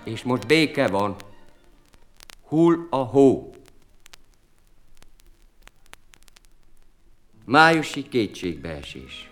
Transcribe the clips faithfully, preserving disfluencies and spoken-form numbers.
És most béke van. Hull a hó. Májusi kétségbeesés.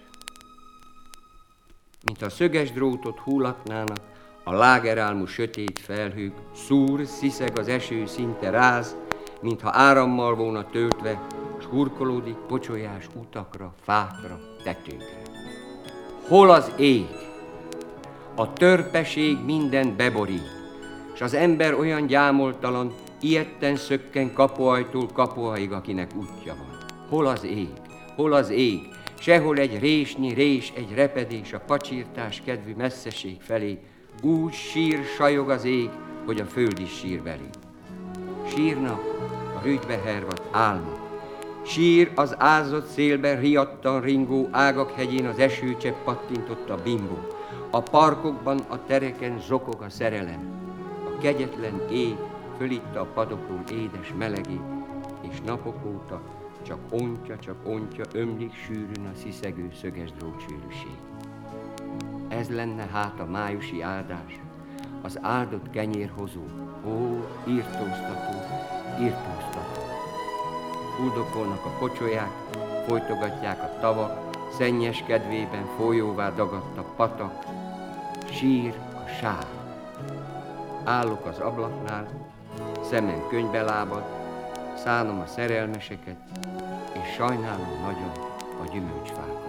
Mint a szöges drótot hullatnának, a lágerálmú sötét felhők, szúr, sziszeg az eső, szinte ráz, mintha árammal volna töltve, s hurkolódik pocsolyás utakra, fákra, tetőkre. Hol az ég? A törpeség mindent beborít, s az ember olyan gyámoltalan, ijedten szökken kapuajtól kapuaig, akinek útja van. Hol az ég? Hol az ég? Sehol egy résnyi rés, egy repedés a pacsirtás kedvű messzeség felé, úgy sír, sajog az ég, hogy a föld is sír belé. Sírnak a rügybe hervadt álmok, sír az ázott szélben riadtan ringó ágak hegyén az esőcsepp pattintott a bimbó, a parkokban, a tereken zokog a szerelem, a kegyetlen ég fölitta a padokról édes melegét, és napok óta csak ontja, csak ontja, ömlik sűrűn a sziszegő szöges drótsűrűség. Ez lenne hát a májusi áldás, az áldott kenyérhozó, ó, írtóztató, írtóztató. Fuldokolnak a pocsolyák, folytogatják a tavak, szennyes kedvében folyóvá dagadt a patak, sír a sár. Állok az ablaknál, szemem könyvbe lábad, szánom a szerelmeseket, és sajnálom nagyon a gyümölcsfát.